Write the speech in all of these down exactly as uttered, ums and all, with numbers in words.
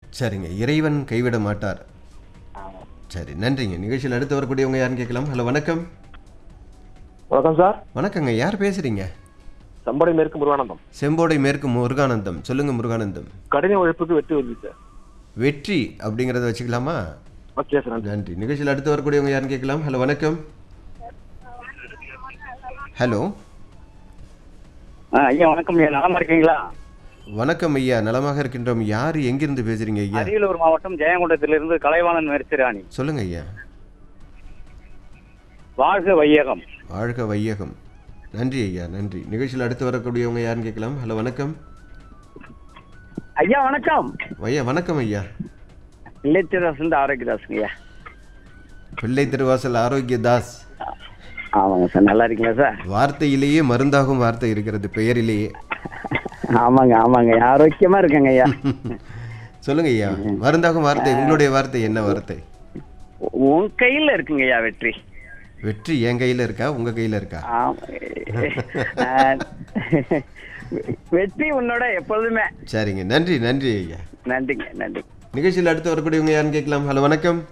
சரிங்க. இறைவன் கைவிட மாட்டார். ஆமா. சரி, நன்றிங்க. நிகழ்ச்சியில் அடுத்து வரக்கூடியவங்க யாருன்னு கேட்கலாம். ஹலோ, வணக்கம். வணக்கம் சார். வணக்கங்க. யார் பேசுறீங்க? செம்போடை மேற்கு முருகானந்தம். செம்போடை மேற்கு முருகானந்தம். சொல்லுங்க முருகானந்தம். கடின உழைப்புக்கு வெற்றி வருது சார். வெற்றி அப்படிங்கிறத வச்சுக்கலாமா? Okay sir. நன்றி. நிகழ்ச்சியில் அடுத்து வரக்கூடியவங்க யாருன்னு கேட்கலாம். ஹலோ, வணக்கம். ஹலோ, ஐயா வணக்கம் ஐயா, நலமா இருக்கீங்களா? வணக்கம் ஐயா, நலமாக இருக்கின்றோம். யார் எங்கிருந்து பேசுறீங்க ஐயா? அரியலூர் மாவட்டம் ஜெயங்கொண்டத்திலிருந்து கலைவாணன் மெர்சிராணி. சொல்லுங்க ஐயா. வாழ்க வையகம். வாழ்க வையகம். நன்றி ஐயா, நன்றி. நிகழ்ச்சியில் அடுத்து வரக்கூடியவங்க யாருன்னு கேட்கலாம். ஹலோ, வணக்கம். ஐயா வணக்கம். ஐயா வணக்கம் ஐயா. பிள்ளைத்திராசிலிருந்து ஆரோக்கியதாசுங்க ஐயா. பிள்ளை திருவாசல் ஆரோக்கியதாஸ். ஆமாங்க சார், நல்லா இருக்கீங்களா சார்? வார்த்தையிலேயே மருந்தாகும் வார்த்தை இருக்கிறது பெயரிலேயே. ஆமாங்க ஆமாங்க, ஆரோக்கியமா இருக்கேங்க ஐயா. சொல்லுங்க ஐயா, மருந்தாகும் வார்த்தை, உங்களுடைய வார்த்தை என்ன வார்த்தை? உன் கையில இருக்குங்க ஐயா வெற்றி. வெற்றி என் கையில இருக்கா, உங்க கையில இருக்கா? வெற்றி உன்னோட எப்பொழுதுமே. சரிங்க, நன்றி நன்றி ஐயா. நன்றிங்க நன்றி. நிகழ்ச்சியில் அடுத்து வரக்கூடியவங்க யாருன்னு கேட்கலாம். ஹலோ, வணக்கம்.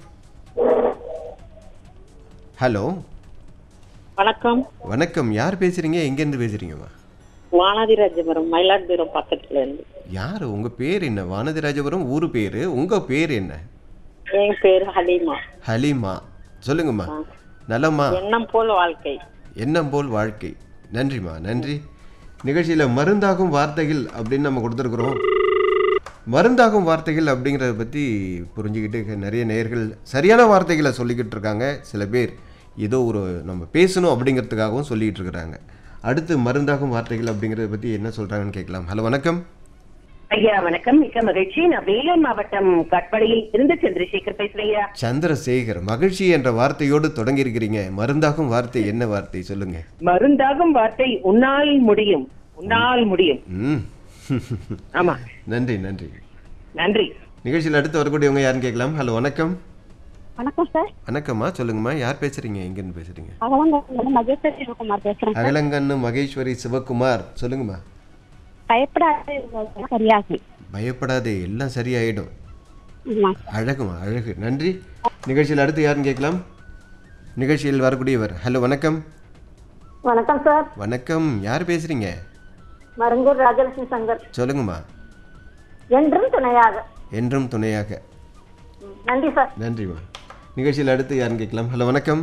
ஹலோ, வணக்கம். வணக்கம். யார் பேசுறீங்க, எங்க இருந்து பேசுறீங்கம்மா? வானதிராஜபுரம், மயிலாடுதுறை பக்கத்துல இருந்து. யாரு, உங்க பேர் என்ன? வானதிராஜபுரம் ஊரு பேரு, உங்க பேர் என்ன? என் பேரு ஹலீமா. ஹலீமா. சொல்லுங்கம்மா. நலமா? எண்ணம் போல் வாழ்க்கை. எண்ணம் போல் வாழ்க்கை. நன்றிம்மா, நன்றி. நிகழ்ச்சியில் மருந்தாகும் வார்த்தைகள் அப்படின்னு நம்ம கொடுத்துருக்குறோம். மருந்தாகும் வார்த்தைகள் அப்படிங்கிறத பற்றி புரிஞ்சுக்கிட்டு நிறைய நேயர்கள் சரியான வார்த்தைகளை சொல்லிக்கிட்டு இருக்காங்க. சில பேர் ஏதோ ஒரு நம்ம பேசணும் அப்படிங்கிறதுக்காகவும் சொல்லிகிட்டு இருக்கிறாங்க. அடுத்து மருந்தாகும் வார்த்தைகள் அப்படிங்கிறத பற்றி என்ன சொல்கிறாங்கன்னு கேட்கலாம். ஹலோ, வணக்கம். ஐயா வணக்கம், மிக்க மகிழ்ச்சி. நான் வேலூர் மாவட்டம் கட்படியில் இருந்து சந்திரசேகர் பேசுறேன். சந்திரசேகர், மகிழ்ச்சி என்ற வார்த்தையோடு தொடங்கி இருக்கிறீங்க. மருந்தாகும் வார்த்தை என்ன வார்த்தை சொல்லுங்க. மருந்தாகும் வார்த்தை உன்னால் முடியும். உன்னால் முடியும். ம். ஆமா, நன்றி நன்றி நன்றி. நிகழ்ச்சியில் அடுத்து வரக்கூடியவங்க யாருன்னு கேட்கலாம். ஹலோ, வணக்கம். வணக்கம் சார். வணக்கம்மா, சொல்லுங்கம்மா. யார் பேசுறீங்க, எங்கன்னு பேசுறீங்க? அகலங்கன்னு மகேஸ்வரி சிவகுமார் பேசுறேன். அகலங்கன்னு மகேஸ்வரி சிவகுமார். சொல்லுங்கம்மா. பயப்படாதே, சரியாகும். பயப்படாதே, எல்லாம் சரியாயிடும். ஆமா. அழகுமா, அழகு. நன்றி. நிகழ்ச்சியில் அடுத்து யாருன்னு கேட்கலாம். நிகழ்ச்சியில் வரக்கூடியவர். ஹலோ, வணக்கம். வணக்கம் சார். வணக்கம். யார் பேசுறீங்க? மருங்கூர் ராஜலட்சுமி சங்கர். சொல்லுங்கம்மா. என்றும் துணையாக. என்றும் துணையாக. நன்றி சார். நன்றிம்மா. நிகழ்ச்சியில் அடுத்து யாருன்னு கேட்கலாம். ஹலோ, வணக்கம்.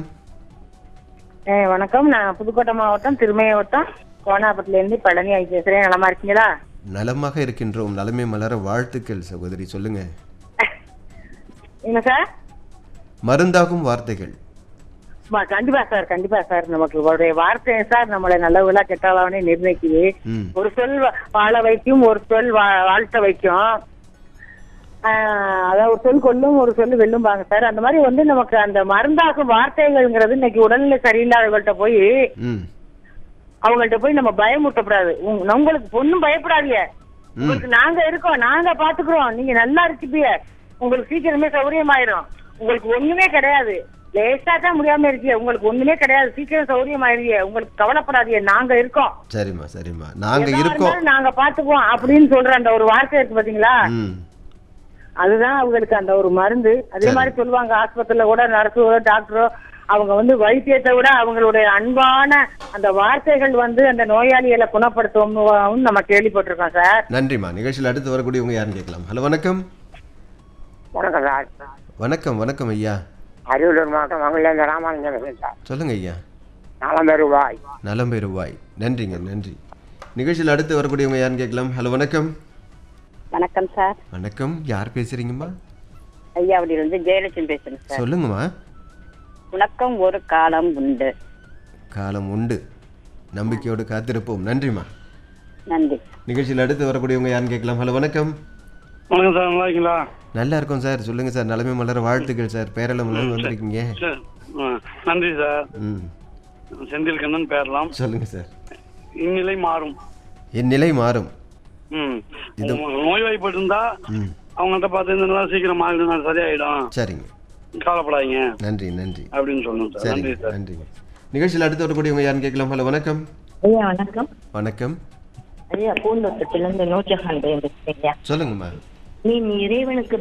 வணக்கம், நான் புதுக்கோட்டை மாவட்டம் திருமையவட்டம் கோனாபுரத்துல இருந்து பழனி ஆகி பேசுறேன். நலமா இருக்கீங்களா? நலமாக இருக்கின்றோம். நலமே மலர வாழ்த்துக்கள் சகோதரி. சொல்லுங்க. என்ன சார்? மருந்தாகும் வார்த்தைகள். கண்டிப்பா சார், கண்டிப்பா சார். நமக்கு ஒரு வார்த்தை சார் நம்மளை நல்லவளா கெட்டவளானே நிர்ணயிக்குது. ஒரு சொல் வாழ வைக்கும், ஒரு சொல் வாழ்த்த வைக்கும். அதாவது ஒரு சொல் கொல்லும், ஒரு சொல் வெல்லும்பாங்க சார். அந்த மாதிரி வந்து நமக்கு அந்த மருந்தாகும் வார்த்தைகள்ங்கிறது இன்னைக்கு உடல்நிலை சரியில்லாதவங்கள்ட்ட போய் அவங்கள்ட்ட போய் நம்ம பயமுட்டப்படாது. உங்களுக்கு பொண்ணும் பயப்படாதீங்க, உங்களுக்கு நாங்க இருக்கோம், நாங்க பாத்துக்கிறோம், நீங்க நல்லா இருப்பீங்க, உங்களுக்கு சீக்கிரமே சௌரியமாயிரும், உங்களுக்கு ஒண்ணுமே கிடையாது, லேசா தான் முடியாம இருக்கீங்க, உங்களுக்கு ஒண்ணுமே கிடையாது, சீக்கிரம் சௌரியமாயிருங்க, உங்களுக்கு கவலைப்படாதீங்க, நாங்க இருக்கோம். சரிம்மா சரிம்மா, நாங்க இருக்கோம், நாங்க பாத்துக்குவோம் அப்படின்னு சொல்ற அந்த ஒரு வார்த்தை இருக்கு பாத்தீங்களா, அதுதான் அவங்களுக்கு அந்த ஒரு மருந்து. அதே மாதிரி சொல்லுவாங்க ஆஸ்பத்திரியில கூட நர்ஸோ டாக்டரோ அவங்க வந்து வைத்தியத்தை விட அவங்களுடைய அன்பான அந்த வார்த்தைகள் வந்து அந்த நோயாளிகளை குணப்படுத்தும் நம்ம கேள்விப்பட்டிருக்கோம் சார். நன்றிம்மா. நிகழ்ச்சியில் அடுத்து வரக்கூடியவங்க யாருன்னு கேட்கலாம். ஹலோ, வணக்கம். வணக்கம் சார். வணக்கம் வணக்கம் ஐயா. அரியலூர் மாவட்டம் மங்களேந்திர ராமானுஜன் சார். சொல்லுங்க ஐயா. நலம் பெறுவாய். நலம் பெறுவாய். நன்றிங்க நன்றி. நிகழ்ச்சியில் அடுத்து வரக்கூடியவங்க யாருன்னு கேட்கலாம். ஹலோ, வணக்கம். வணக்கம் சார். வணக்கம். யார் பேசுறீங்கம்மா? ஐயாவடியிலிருந்து ஜெயலட்சுமி பேசுறேன் சார். சொல்லுங்கம்மா. உனக்கும் ஒரு காலம் உண்டு. காலம் உண்டு, நம்பிக்கையோடு காத்திருப்போம். நன்றிம்மா. நன்றி. நிகழ்ச்சியில் அடுத்து வரக்கூடியவங்க யாருன்னு கேட்கலாம். ஹலோ, வணக்கம். வணக்கம் சார், நல்லா இருக்கீங்களா? நல்லா இருக்கும் சார். சொல்லுங்க சார். நலமே மலர வாழ்த்துக்கள் சார். பேரெல்லாம் வந்திருக்கீங்க. நன்றி சார். ம், செந்தில் கண்ணன் பேரலாம். சொல்லுங்க சார். இந்நிலை மாறும். என் நிலை மாறும். ம், நோய்வாய்ப்பட்டு இருந்தா அவங்கள்ட்ட பார்த்து இந்த நல்லா சீக்கிரம் மாறிடும், சரியாயிடும். சரிங்க, கவலைப்படாதீங்க. நன்றி நன்றி அப்படின்னு சொல்லணும் சார். நன்றி நன்றி. நிகழ்ச்சியில் அடுத்து வரக்கூடியவங்க யாருன்னு கேட்கலாம். ஹலோ, வணக்கம். ஐயா வணக்கம். வணக்கம் ஐயா பூந்தோட்டத்திலிருந்து நூற்றஹான் பேசுறீங்க. சொல்லுங்கம்மா. நீ இறைவனுக்கு